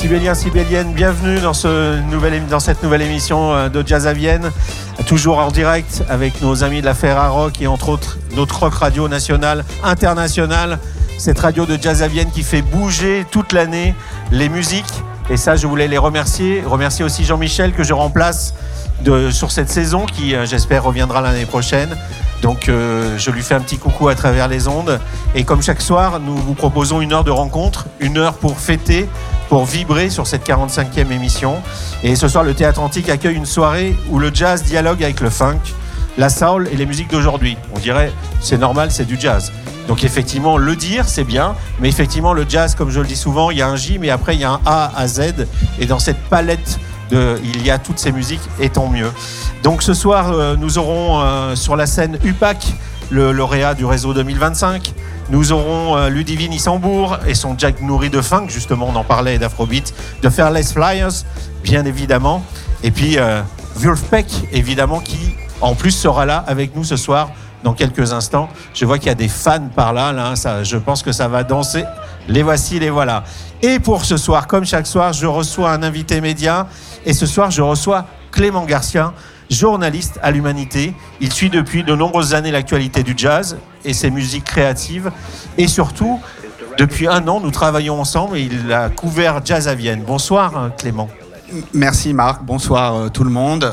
Sibéliens, Sibéliennes, bienvenue dans cette nouvelle émission de Jazz à Vienne, toujours en direct avec nos amis de la Ferra Rock et entre autres notre rock radio nationale, internationale, cette radio de Jazz à Vienne qui fait bouger toute l'année les musiques. Et ça, je voulais les remercier aussi Jean-Michel que je remplace sur cette saison qui, j'espère, reviendra l'année prochaine. Donc je lui fais un petit coucou à travers les ondes. Et comme chaque soir, nous vous proposons une heure de rencontre, une heure pour fêter, pour vibrer sur cette 45e émission. Et ce soir, le Théâtre Antique accueille une soirée où le jazz dialogue avec le funk, la soul et les musiques d'aujourd'hui. On dirait, c'est normal, c'est du jazz. Donc effectivement, le dire, c'est bien. Mais effectivement, le jazz, comme je le dis souvent, il y a un J, mais après, il y a un A à Z. Et dans cette palette, il y a toutes ces musiques, et tant mieux. Donc ce soir, nous aurons sur la scène UPAC, le lauréat du réseau 2025. Nous aurons Ludivine Issambourg et son Jack Nourri de funk, justement, on en parlait, d'Afrobeat, de Fearless Flyers, bien évidemment. Et puis Wolfpack, évidemment, qui en plus sera là avec nous ce soir dans quelques instants. Je vois qu'il y a des fans par là, ça, je pense que ça va danser. Les voici, les voilà. Et pour ce soir, comme chaque soir, je reçois un invité média. Et ce soir, je reçois Clément Garcia, journaliste à l'Humanité. Il suit depuis de nombreuses années l'actualité du jazz et ses musiques créatives. Et surtout, depuis 1 an, nous travaillons ensemble et il a couvert Jazz à Vienne. Bonsoir Clément. Merci Marc, bonsoir tout le monde.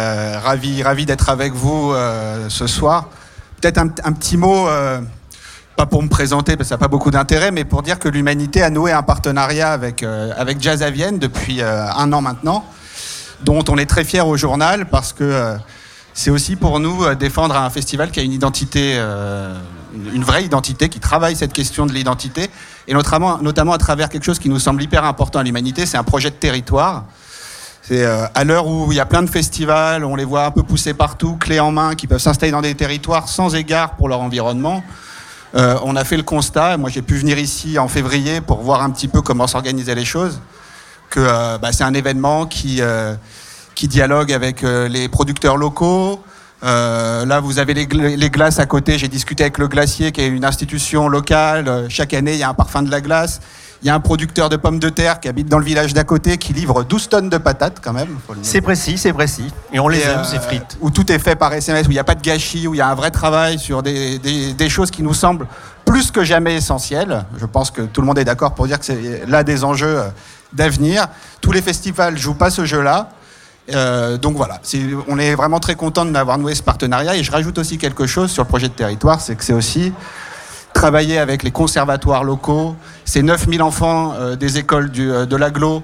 Ravi d'être avec vous ce soir. Peut-être un petit mot, pas pour me présenter parce que ça n'a pas beaucoup d'intérêt, mais pour dire que l'Humanité a noué un partenariat avec Jazz à Vienne depuis 1 an maintenant, dont on est très fiers au journal parce que c'est aussi pour nous défendre un festival qui a une identité, une vraie identité, qui travaille cette question de l'identité, et notamment à travers quelque chose qui nous semble hyper important à l'Humanité, c'est un projet de territoire. C'est à l'heure où il y a plein de festivals, on les voit un peu pousser partout, clés en main, qui peuvent s'installer dans des territoires sans égard pour leur environnement. On a fait le constat, moi j'ai pu venir ici en février pour voir un petit peu comment s'organisaient les choses, que c'est un événement qui dialogue avec les producteurs locaux. Là, vous avez les glaces à côté. J'ai discuté avec le Glacier, qui est une institution locale. Chaque année, il y a un parfum de la glace. Il y a un producteur de pommes de terre qui habite dans le village d'à côté, qui livre 12 tonnes de patates, quand même. C'est précis. Et on les aime, ces frites. Où tout est fait par SMS, où il n'y a pas de gâchis, où il y a un vrai travail sur des choses qui nous semblent plus que jamais essentielles. Je pense que tout le monde est d'accord pour dire que c'est là des enjeux d'avenir. Tous les festivals ne jouent pas ce jeu-là. Donc voilà, on est vraiment très content d'avoir noué ce partenariat. Et je rajoute aussi quelque chose sur le projet de territoire, c'est que c'est aussi travailler avec les conservatoires locaux. C'est 9000 enfants des écoles de l'agglo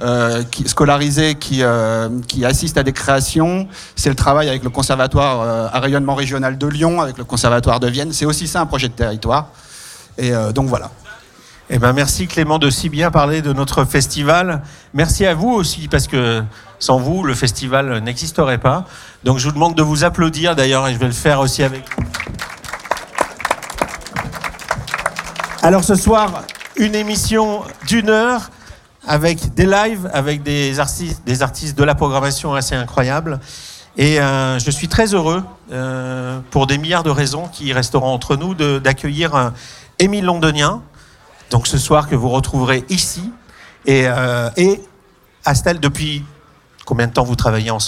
scolarisés qui assistent à des créations. C'est le travail avec le conservatoire à rayonnement régional de Lyon, avec le conservatoire de Vienne. C'est aussi ça un projet de territoire. Et donc voilà. Eh ben merci Clément de si bien parler de notre festival. Merci à vous aussi parce que sans vous, le festival n'existerait pas. Donc je vous demande de vous applaudir d'ailleurs et je vais le faire aussi avec vous. Alors ce soir, une émission d'1 heure avec des lives, avec des artistes de la programmation assez incroyables. Et je suis très heureux, pour des milliards de raisons qui resteront entre nous, d'accueillir Émile Londonien. Donc ce soir que vous retrouverez ici. Et Astel, depuis combien de temps vous travaillez ensemble ?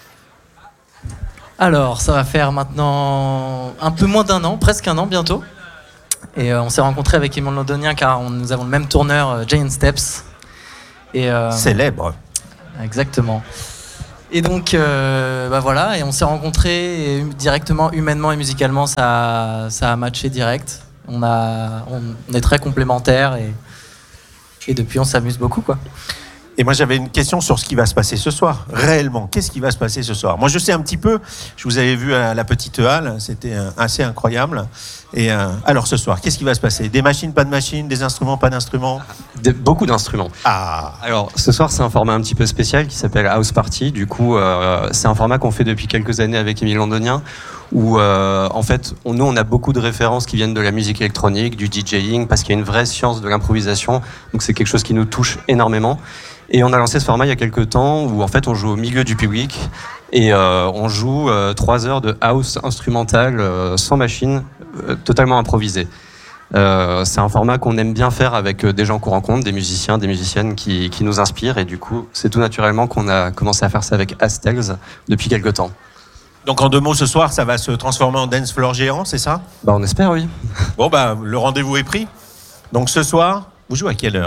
Alors, ça va faire maintenant un peu moins d'1 an, presque 1 an bientôt. Et on s'est rencontrés avec Émile Londonien car nous avons le même tourneur, Giant Steps. Et, célèbre. Exactement. Et donc, voilà, et on s'est rencontrés et directement, humainement et musicalement, ça a matché direct. On est très complémentaires et depuis on s'amuse beaucoup quoi. Et moi j'avais une question sur ce qui va se passer ce soir. Réellement, qu'est-ce qui va se passer ce soir ? Moi je sais un petit peu, je vous avais vu à la petite halle, c'était assez incroyable. Et alors ce soir, qu'est-ce qui va se passer ? Des machines, pas de machines, des instruments, pas d'instruments ? Beaucoup d'instruments. Ah. Alors ce soir c'est un format un petit peu spécial qui s'appelle House Party. Du coup c'est un format qu'on fait depuis quelques années avec Émile Londonien où en fait nous on a beaucoup de références qui viennent de la musique électronique, du DJing, parce qu'il y a une vraie science de l'improvisation, donc c'est quelque chose qui nous touche énormément. Et on a lancé ce format il y a quelques temps où en fait on joue au milieu du public et on joue 3 heures de house instrumentale sans machine, totalement improvisée. C'est un format qu'on aime bien faire avec des gens qu'on rencontre, des musiciens, des musiciennes qui nous inspirent. Et du coup, c'est tout naturellement qu'on a commencé à faire ça avec Astels depuis quelques temps. Donc en 2 mots, ce soir, ça va se transformer en dance floor géant, c'est ça ? On espère, oui. Bon, le rendez-vous est pris. Donc ce soir, vous jouez à quelle heure ?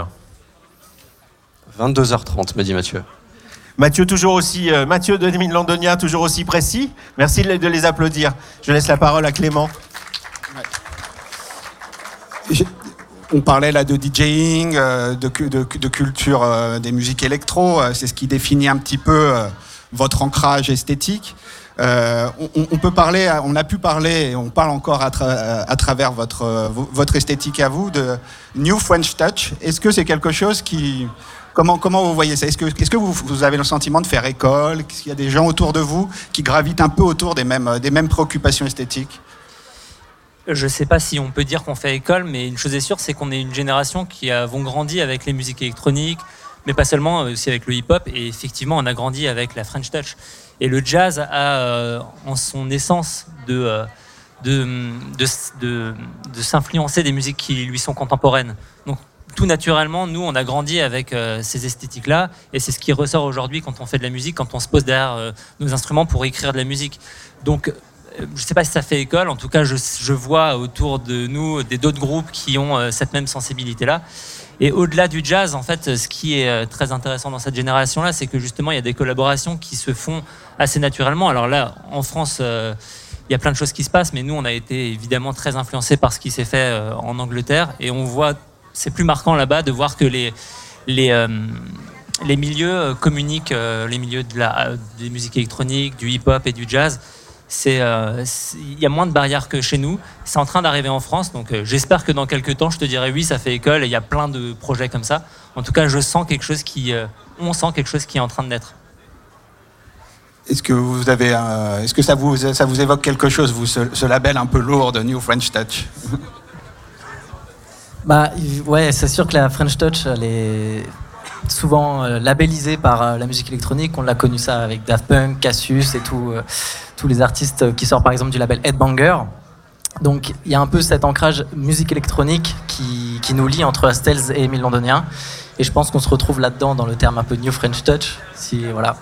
22h30, me dit Mathieu. Mathieu de Émile Londonia, toujours aussi précis. Merci de les applaudir. Je laisse la parole à Clément. On parlait là de DJing, de culture des musiques électro. C'est ce qui définit un petit peu votre ancrage esthétique. On a pu parler, et on parle encore à travers votre esthétique à vous, de New French Touch. Est-ce que c'est quelque chose qui... Comment vous voyez ça ? Est-ce que vous avez le sentiment de faire école ? Est-ce qu'il y a des gens autour de vous qui gravitent un peu autour des mêmes préoccupations esthétiques ? Je ne sais pas si on peut dire qu'on fait école, mais une chose est sûre, c'est qu'on est une génération qui avons grandi avec les musiques électroniques, mais pas seulement, aussi avec le hip-hop. Et effectivement, on a grandi avec la French Touch. Et le jazz a en son essence de s'influencer des musiques qui lui sont contemporaines. Donc, tout naturellement, nous, on a grandi avec ces esthétiques-là, et c'est ce qui ressort aujourd'hui quand on fait de la musique, quand on se pose derrière nos instruments pour écrire de la musique. Donc, je ne sais pas si ça fait école, en tout cas, je vois autour de nous d'autres groupes qui ont cette même sensibilité-là. Et au-delà du jazz, en fait, ce qui est très intéressant dans cette génération-là, c'est que justement, il y a des collaborations qui se font assez naturellement. Alors là, en France, il y a plein de choses qui se passent, mais nous, on a été évidemment très influencés par ce qui s'est fait en Angleterre, et on voit, c'est plus marquant là-bas de voir que les milieux communiquent, les milieux des musiques électroniques, du hip-hop et du jazz. Il y a moins de barrières que chez nous. C'est en train d'arriver en France, donc j'espère que dans quelques temps, je te dirai oui, ça fait école, et il y a plein de projets comme ça. En tout cas, on sent quelque chose qui est en train de naître. Est-ce que ça vous évoque quelque chose, vous, ce label un peu lourd de New French Touch ? Ouais, c'est sûr que la French Touch, elle est souvent labellisée par la musique électronique. On l'a connu ça avec Daft Punk, Cassius et tous les artistes qui sortent par exemple du label Headbanger. Donc il y a un peu cet ancrage musique électronique qui nous lie entre Astels et Émile Londonia. Et je pense qu'on se retrouve là-dedans dans le terme un peu New French Touch. Voilà.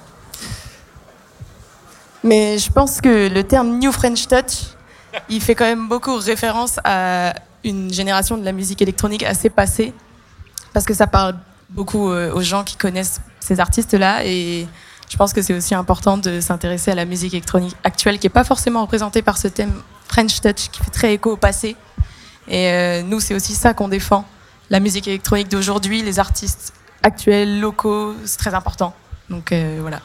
Mais je pense que le terme New French Touch, il fait quand même beaucoup référence à une génération de la musique électronique assez passée, parce que ça parle beaucoup aux gens qui connaissent ces artistes-là, et je pense que c'est aussi important de s'intéresser à la musique électronique actuelle, qui n'est pas forcément représentée par ce thème French Touch, qui fait très écho au passé. Et nous, c'est aussi ça qu'on défend. La musique électronique d'aujourd'hui, les artistes actuels, locaux, c'est très important. Donc voilà.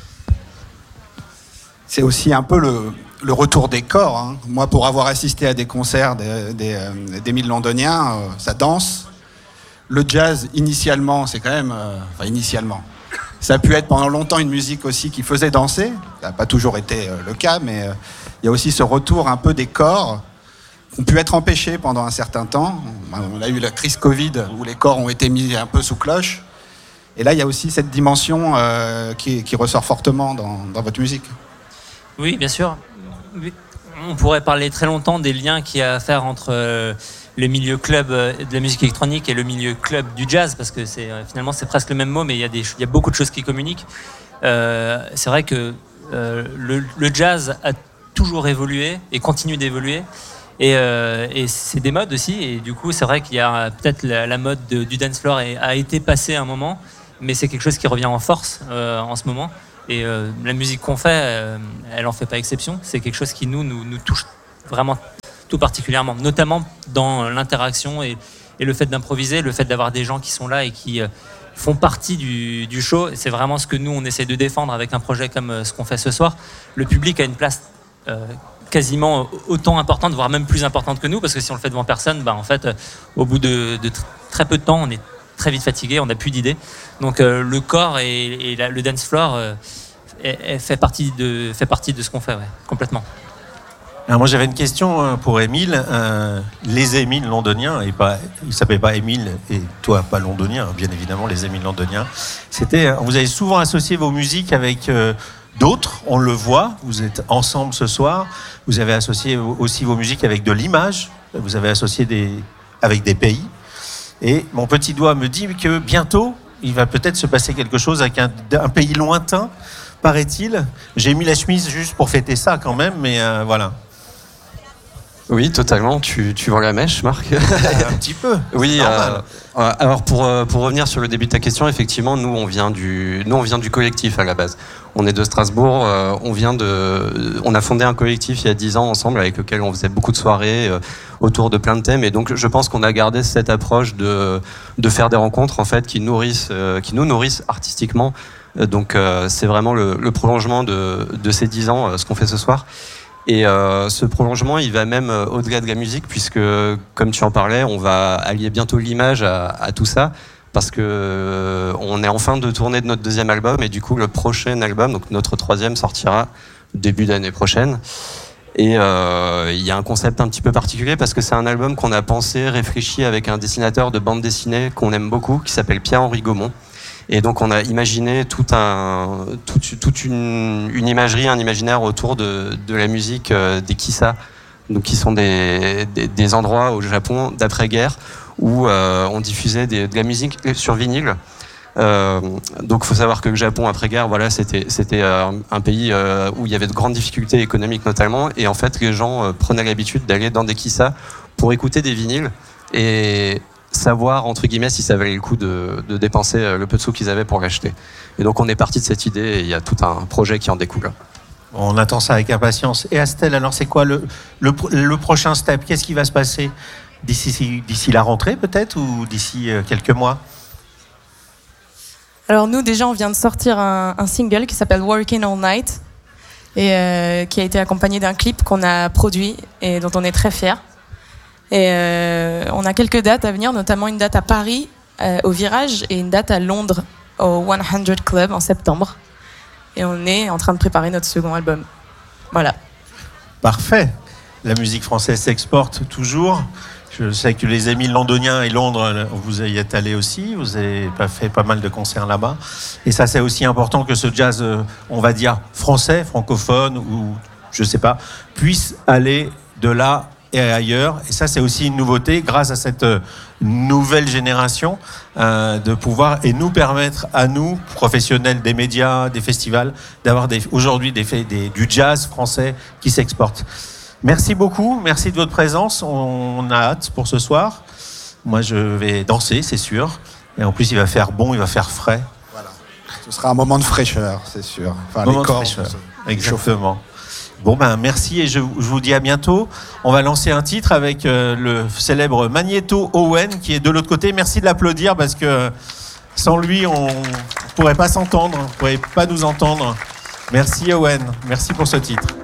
C'est aussi un peu le retour des corps. Hein. Moi, pour avoir assisté à des concerts d'Émile Londonien, ça danse. Le jazz, initialement, c'est quand même... initialement. Ça a pu être pendant longtemps une musique aussi qui faisait danser. Ça n'a pas toujours été le cas, mais il y a aussi ce retour un peu des corps qui ont pu être empêchés pendant un certain temps. On a eu la crise Covid où les corps ont été mis un peu sous cloche. Et là, il y a aussi cette dimension qui ressort fortement dans votre musique. Oui, bien sûr. On pourrait parler très longtemps des liens qu'il y a à faire entre le milieu club de la musique électronique et le milieu club du jazz, parce que finalement c'est presque le même mot, mais il y a beaucoup de choses qui communiquent. C'est vrai que le jazz a toujours évolué et continue d'évoluer, et c'est des modes aussi, et du coup c'est vrai qu'il y a peut-être la mode du dance floor a été passée à un moment, mais c'est quelque chose qui revient en force en ce moment. Et la musique qu'on fait, elle en fait pas exception. C'est quelque chose qui nous touche vraiment tout particulièrement, notamment dans l'interaction et le fait d'improviser, le fait d'avoir des gens qui sont là et qui font partie du show. C'est vraiment ce que nous, on essaie de défendre avec un projet comme ce qu'on fait ce soir. Le public a une place quasiment autant importante, voire même plus importante que nous, parce que si on le fait devant personne, en fait, au bout de très peu de temps, on est très vite fatigué, on n'a plus d'idées. Donc le corps et le dance floor fait partie de ce qu'on fait, ouais, complètement. Alors moi j'avais une question pour Émile. Les Émile londoniens, et pas, il ne s'appelait pas Émile et toi pas londonien, bien évidemment, les Émile londoniens. Vous avez souvent associé vos musiques avec d'autres, on le voit, vous êtes ensemble ce soir. Vous avez associé aussi vos musiques avec de l'image. Vous avez associé avec des pays. Et mon petit doigt me dit que bientôt, il va peut-être se passer quelque chose avec un pays lointain, paraît-il. J'ai mis la chemise juste pour fêter ça quand même, mais voilà. Oui, totalement. Tu vends la mèche, Marc? Un petit peu. Oui. Alors pour revenir sur le début de ta question, effectivement, nous on vient du collectif à la base. On est de Strasbourg. On a fondé un collectif il y a 10 ans ensemble, avec lequel on faisait beaucoup de soirées autour de plein de thèmes. Et donc je pense qu'on a gardé cette approche de faire des rencontres en fait qui nous nourrissent artistiquement. Donc c'est vraiment le prolongement de ces 10 ans, ce qu'on fait ce soir. Et ce prolongement, il va même au-delà de la musique, puisque, comme tu en parlais, on va allier bientôt l'image à tout ça, parce que on est en fin de tournée de notre 2e album, et du coup, le prochain album, donc notre 3e, sortira début d'année prochaine. Et il y a un concept un petit peu particulier, parce que c'est un album qu'on a pensé, réfléchi avec un dessinateur de bande dessinée qu'on aime beaucoup, qui s'appelle Pierre-Henri Gaumont. Et donc on a imaginé toute une imagerie, un imaginaire autour de la musique des kissa, donc qui sont des endroits au Japon d'après-guerre où on diffusait de la musique sur vinyle. Donc il faut savoir que le Japon après-guerre, voilà, c'était un pays où il y avait de grandes difficultés économiques notamment, et en fait les gens prenaient l'habitude d'aller dans des kissa pour écouter des vinyles et savoir, entre guillemets, si ça valait le coup de dépenser le peu de sous qu'ils avaient pour l'acheter. Et donc on est parti de cette idée et il y a tout un projet qui en découle. On attend ça avec impatience. Et Astel, alors c'est quoi le prochain step? Qu'est-ce qui va se passer d'ici la rentrée peut-être, ou d'ici quelques mois? Alors nous déjà on vient de sortir un single qui s'appelle Working All Night et qui a été accompagné d'un clip qu'on a produit et dont on est très fiers. Et on a quelques dates à venir, notamment une date à Paris, au Virage, et une date à Londres, au 100 Club, en septembre. Et on est en train de préparer notre second album. Voilà. Parfait. La musique française s'exporte toujours. Je sais que les amis londoniens et Londres, vous y êtes allés aussi. Vous avez fait pas mal de concerts là-bas. Et ça, c'est aussi important que ce jazz, on va dire, français, francophone, ou je sais pas, puisse aller de là et ailleurs. Et ça, c'est aussi une nouveauté, grâce à cette nouvelle génération, de pouvoir et nous permettre à nous, professionnels des médias, des festivals, d'avoir aujourd'hui du jazz français qui s'exporte. Merci beaucoup, merci de votre présence. On a hâte pour ce soir. Moi, je vais danser, c'est sûr. Et en plus, il va faire bon, il va faire frais. Voilà. Ce sera un moment de fraîcheur, c'est sûr. Enfin, moment de fraîcheur, exactement. Bon ben merci et je vous dis à bientôt. On va lancer un titre avec le célèbre Magneto Owen qui est de l'autre côté. Merci de l'applaudir parce que sans lui on pourrait pas s'entendre, on pourrait pas nous entendre. Merci Owen, merci pour ce titre.